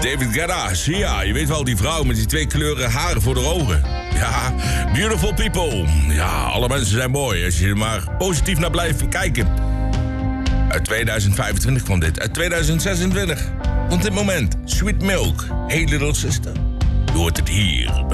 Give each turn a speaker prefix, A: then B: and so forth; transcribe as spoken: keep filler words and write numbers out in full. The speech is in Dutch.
A: David Guetta, Sia, je weet wel, die vrouw met die twee kleuren haren voor de ogen. Ja, beautiful people. Ja, alle mensen zijn mooi als je er maar positief naar blijft kijken. Uit tweeduizend vijfentwintig kwam dit, uit tweeduizend zesentwintig. Want dit moment, Sweet Milk, Hey Little Sister. Je hoort het hier bij